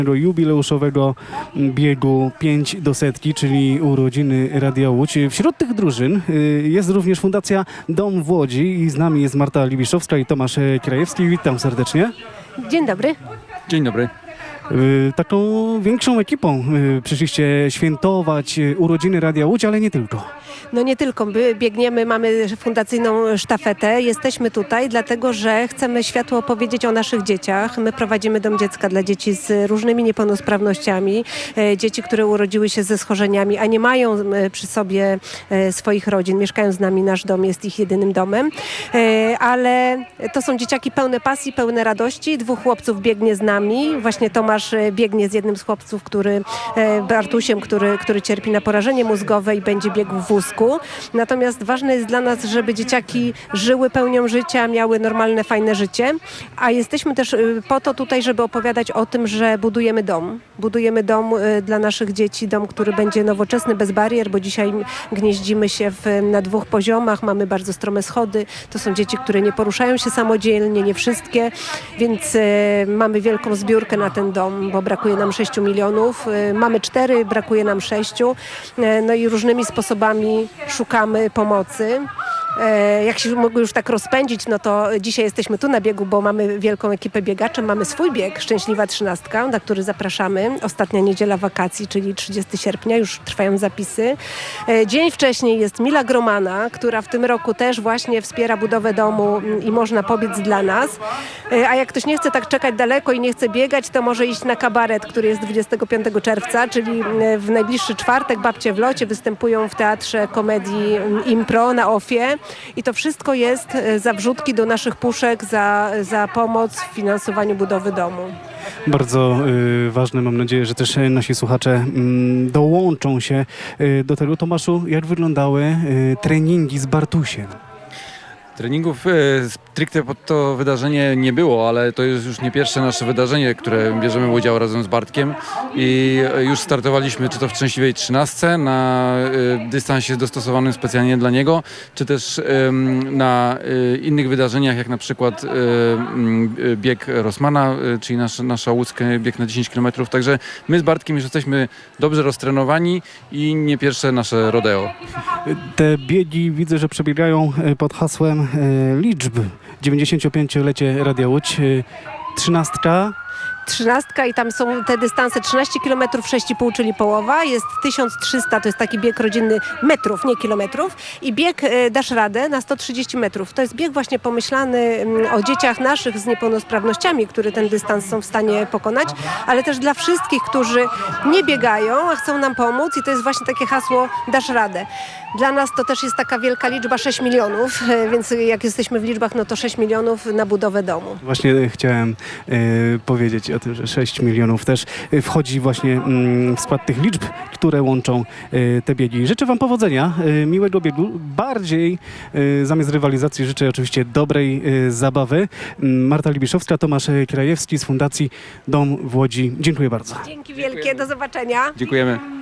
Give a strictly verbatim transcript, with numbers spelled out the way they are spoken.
jubileuszowego biegu pięć do setki, czyli urodziny Radia Łódź. Wśród tych drużyn jest również Fundacja Dom w Łodzi i z nami jest Marta Libiszowska i Tomasz Krajewski. Witam serdecznie. Dzień dobry. Dzień dobry. Taką większą ekipą przyszliście świętować urodziny Radia Łódź, ale nie tylko. No nie tylko, my biegniemy, mamy fundacyjną sztafetę, jesteśmy tutaj dlatego, że chcemy światło opowiedzieć o naszych dzieciach. My prowadzimy dom dziecka dla dzieci z różnymi niepełnosprawnościami, dzieci, które urodziły się ze schorzeniami, a nie mają przy sobie swoich rodzin, mieszkają z nami, nasz dom jest ich jedynym domem, ale to są dzieciaki pełne pasji, pełne radości. Dwóch chłopców biegnie z nami, właśnie Tomasz biegnie z jednym z chłopców, który, Bartusiem, który, który cierpi na porażenie mózgowe i będzie biegł w wózku. Natomiast ważne jest dla nas, żeby dzieciaki żyły pełnią życia, miały normalne, fajne życie, a jesteśmy też po to tutaj, żeby opowiadać o tym, że budujemy dom. Budujemy dom dla naszych dzieci, dom, który będzie nowoczesny, bez barier, bo dzisiaj gnieździmy się w, na dwóch poziomach, mamy bardzo strome schody. To są dzieci, które nie poruszają się samodzielnie, nie wszystkie, więc e, mamy wielką zbiórkę na ten dom, bo brakuje nam sześciu milionów. E, mamy cztery, brakuje nam sześciu. E, no i różnymi sposobami szukamy pomocy. Jak się mogły już tak rozpędzić, no to dzisiaj jesteśmy tu na biegu, bo mamy wielką ekipę biegaczy. Mamy swój bieg, Szczęśliwa Trzynastka, na który zapraszamy. Ostatnia niedziela wakacji, czyli trzydziestego sierpnia, już trwają zapisy. Dzień wcześniej jest Mila Gromana, która w tym roku też właśnie wspiera budowę domu i można pobiec dla nas. A jak ktoś nie chce tak czekać daleko i nie chce biegać, to może iść na kabaret, który jest dwudziestego piątego czerwca, czyli w najbliższy czwartek. Babcie w locie występują w Teatrze Komedii Impro na Ofie. I to wszystko jest za wrzutki do naszych puszek, za, za pomoc w finansowaniu budowy domu. Bardzo y, ważne, mam nadzieję, że też nasi słuchacze y, dołączą się y, do tego. Tomaszu, jak wyglądały y, treningi z Bartusiem? Treningów e, stricte pod to wydarzenie nie było, ale to jest już nie pierwsze nasze wydarzenie, które bierzemy udział razem z Bartkiem i e, już startowaliśmy czy to w Szczęśliwej Trzynastce na e, dystansie dostosowanym specjalnie dla niego, czy też e, na e, innych wydarzeniach, jak na przykład e, e, bieg Rossmana, e, czyli nasz, nasza łódzka bieg na dziesięć kilometrów. Także my z Bartkiem już jesteśmy dobrze roztrenowani i nie pierwsze nasze rodeo. Te biegi widzę, że przebiegają pod hasłem liczb. dziewięćdziesięciopięciolecie Radia Łódź, trzynastka. Trzynastka i tam są te dystanse trzynaście kilometrów, sześć i pół, czyli połowa. Jest tysiąc trzysta, to jest taki bieg rodzinny metrów, nie kilometrów. I bieg e, Dasz Radę na sto trzydzieści metrów. To jest bieg właśnie pomyślany m, o dzieciach naszych z niepełnosprawnościami, które ten dystans są w stanie pokonać, ale też dla wszystkich, którzy nie biegają, a chcą nam pomóc i to jest właśnie takie hasło Dasz Radę. Dla nas to też jest taka wielka liczba, sześć milionów, e, więc jak jesteśmy w liczbach, no to sześć milionów na budowę domu. Właśnie chciałem e, powiedzieć o tym, że sześć milionów też wchodzi właśnie mm, w skład tych liczb, które łączą e, te biegi. Życzę wam powodzenia, e, miłego biegu. Bardziej e, zamiast rywalizacji życzę oczywiście dobrej e, zabawy. Marta Libiszowska, Tomasz Krajewski z Fundacji Dom w Łodzi. Dziękuję bardzo. Dzięki wielkie, do zobaczenia. Dziękujemy.